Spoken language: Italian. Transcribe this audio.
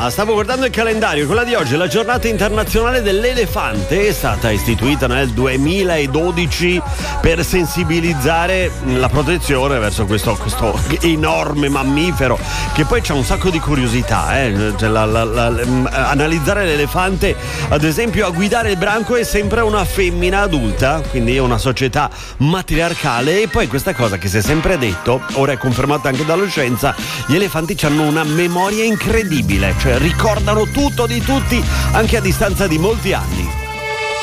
stavo guardando il calendario, quella di oggi è la giornata internazionale dell'elefante, è stata istituita nel 2012 per sensibilizzare la protezione verso questo enorme mammifero, che poi c'ha un sacco di curiosità, cioè analizzare l'elefante, ad esempio a guidare il branco è sempre una femmina adulta, quindi è una società matriarcale. E poi questa cosa che si è sempre detto, ora è confermata anche dallo scienza, gli elefanti hanno una memoria incredibile, cioè ricordano tutto di tutti anche a distanza di molti anni.